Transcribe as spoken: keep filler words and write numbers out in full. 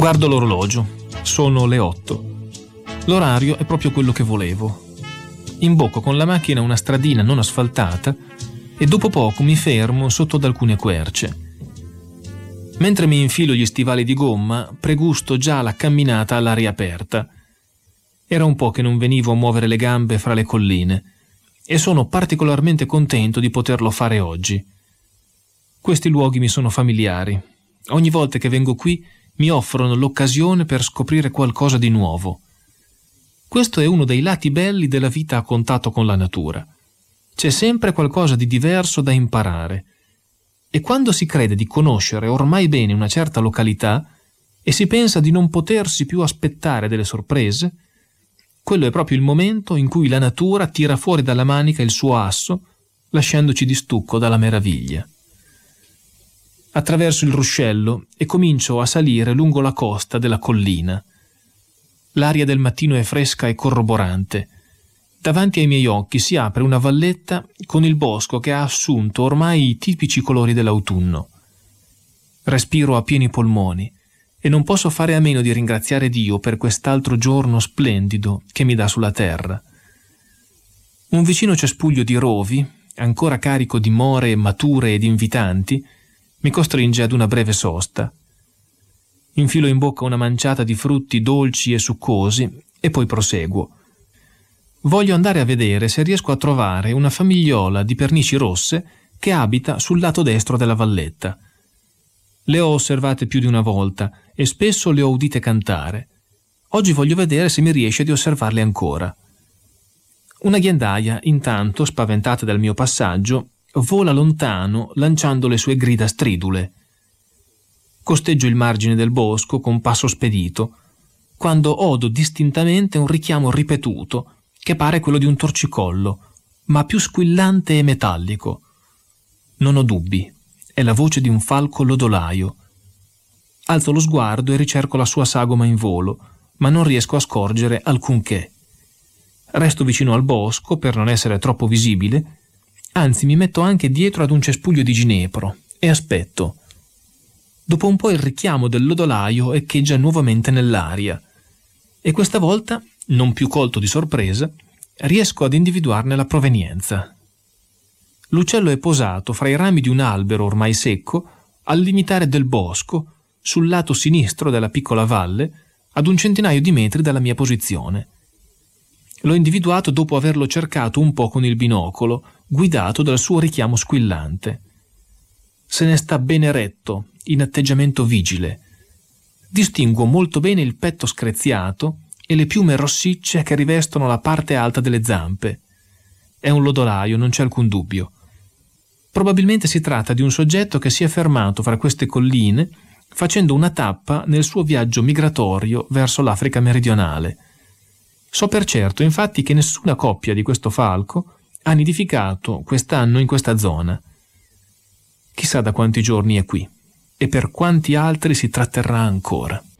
Guardo l'orologio. Sono le otto. L'orario è proprio quello che volevo. Imbocco con la macchina una stradina non asfaltata e dopo poco mi fermo sotto ad alcune querce. Mentre mi infilo gli stivali di gomma, pregusto già la camminata all'aria aperta. Era un po' che non venivo a muovere le gambe fra le colline e sono particolarmente contento di poterlo fare oggi. Questi luoghi mi sono familiari. Ogni volta che vengo qui mi offrono l'occasione per scoprire qualcosa di nuovo. Questo è uno dei lati belli della vita a contatto con la natura. C'è sempre qualcosa di diverso da imparare. E quando si crede di conoscere ormai bene una certa località e si pensa di non potersi più aspettare delle sorprese, quello è proprio il momento in cui la natura tira fuori dalla manica il suo asso, lasciandoci di stucco dalla meraviglia. Attraverso il ruscello e comincio a salire lungo la costa della collina. L'aria del mattino è fresca e corroborante. Davanti ai miei occhi si apre una valletta con il bosco che ha assunto ormai i tipici colori dell'autunno. Respiro a pieni polmoni e non posso fare a meno di ringraziare Dio per quest'altro giorno splendido che mi dà sulla terra. Un vicino cespuglio di rovi, ancora carico di more mature ed invitanti, mi costringe ad una breve sosta. Infilo in bocca una manciata di frutti dolci e succosi e poi proseguo. Voglio andare a vedere se riesco a trovare una famigliola di pernici rosse che abita sul lato destro della valletta. Le ho osservate più di una volta e spesso le ho udite cantare. Oggi voglio vedere se mi riesce di osservarle ancora. Una ghiandaia, intanto, spaventata dal mio passaggio, vola lontano lanciando le sue grida stridule. Costeggio il margine del bosco con passo spedito, quando odo distintamente un richiamo ripetuto che pare quello di un torcicollo, ma più squillante e metallico. Non ho dubbi, è la voce di un falco lodolaio. Alzo lo sguardo e ricerco la sua sagoma in volo, ma non riesco a scorgere alcunché. Resto vicino al bosco per non essere troppo visibile, anzi mi metto anche dietro ad un cespuglio di ginepro e aspetto. Dopo un po' il richiamo del lodolaio echeggia nuovamente nell'aria e questa volta, non più colto di sorpresa, riesco ad individuarne la provenienza. L'uccello è posato fra i rami di un albero ormai secco, al limitare del bosco, sul lato sinistro della piccola valle, ad un centinaio di metri dalla mia posizione. L'ho individuato dopo averlo cercato un po' con il binocolo, guidato dal suo richiamo squillante. Se ne sta bene retto, in atteggiamento vigile. Distinguo molto bene il petto screziato e le piume rossicce che rivestono la parte alta delle zampe. È un lodolaio, non c'è alcun dubbio. Probabilmente si tratta di un soggetto che si è fermato fra queste colline facendo una tappa nel suo viaggio migratorio verso l'Africa meridionale. So per certo, infatti, che nessuna coppia di questo falco ha nidificato quest'anno in questa zona. Chissà da quanti giorni è qui e per quanti altri si tratterrà ancora.